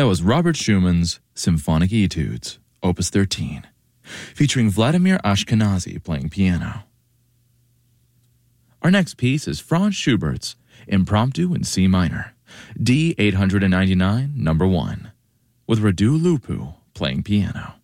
That was Robert Schumann's Symphonic Etudes, Opus 13, featuring Vladimir Ashkenazy playing piano. Our next piece is Franz Schubert's Impromptu in C minor, D 899, number 1, with Radu Lupu playing piano.